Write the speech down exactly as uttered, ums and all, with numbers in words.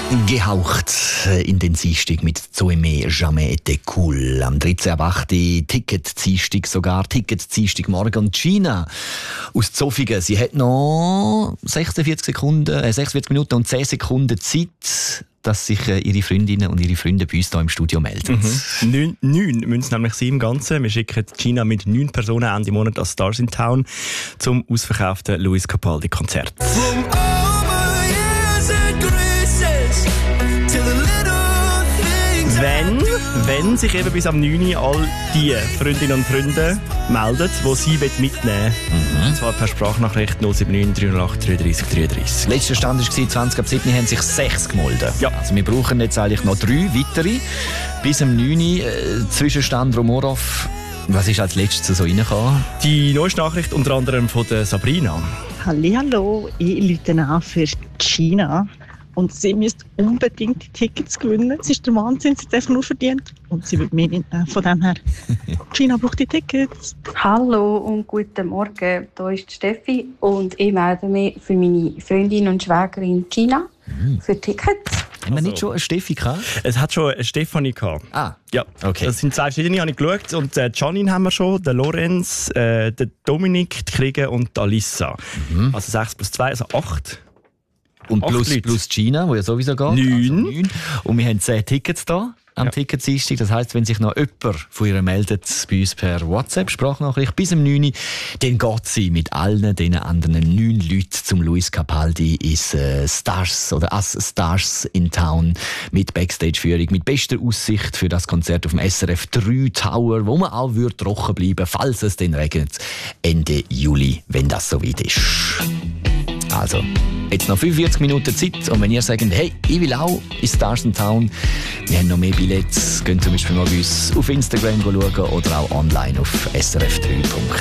Gehaucht in den Dienstag mit «Zoeme jamais été cool». Am dreizehnten achten Ticket-Dienstag sogar, Ticket-Dienstag morgen. Und Gina aus Zofingen, sie hat noch sechsundvierzig Sekunden, äh, sechsundvierzig Minuten und zehn Sekunden Zeit, dass sich äh, ihre Freundinnen und ihre Freunde bei uns hier im Studio melden. Mhm. Neun, neun müssen es nämlich sein im Ganzen. Wir schicken Gina mit neun Personen Ende Monat als Stars in Town zum ausverkauften Luis Capaldi-Konzert. Wenn, wenn sich eben bis am neunten all die Freundinnen und Freunde melden, die sie mitnehmen wollen. Mhm. Und zwar per Sprachnachricht null sieben neun drei null acht drei drei drei drei. Letzter Stand war zwanzig ab sieben, haben sich sechs gemeldet. Ja. Also wir brauchen jetzt eigentlich noch drei weitere. Bis am neunten Äh, Zwischenstand Romorov. Was ist als letztes so reingekommen? Die neueste Nachricht unter anderem von der Sabrina. Hallihallo, ich rufe an für Gina. Und sie müsste unbedingt die Tickets gewinnen. Es ist der Wahnsinn, sie hat es nur verdient. Und sie wird mehr mitnehmen. Von dem her, Gina braucht die Tickets. Hallo und guten Morgen, hier ist Steffi. Und ich melde mich für meine Freundin und Schwägerin Gina mhm. für Tickets. Haben wir nicht schon eine Steffi gehabt? Es hat schon eine Stefanie gehabt. Ah, ja. Okay. Das sind zwei verschiedene, habe ich geschaut. Und äh, Janine haben wir schon, den Lorenz, äh, den Dominik, die Kriege und die Alissa. Mhm. Also sechs plus zwei, also acht. Und plus, plus Gina, die ja sowieso geht. Neun. Also neun. Und wir haben zehn Tickets da am ja. Ticketdienstag. Das heisst, wenn sich noch jemand von ihr meldet bei uns per WhatsApp, Sprachnachricht bis um neun Uhr, dann geht sie mit allen diesen anderen neun Leuten zum Luis Capaldi ins äh, Stars oder as Stars in Town mit Backstage-Führung, mit bester Aussicht für das Konzert auf dem S R F drei Tower, wo man auch wird trocken bleiben, falls es dann regnet, Ende Juli, wenn das soweit ist. Also, jetzt noch fünfundvierzig Minuten Zeit und wenn ihr sagt, hey, ich will auch in Stars in Town, wir haben noch mehr Billets, könnt zum Beispiel mal bei uns auf Instagram schauen oder auch online auf s r f drei punkt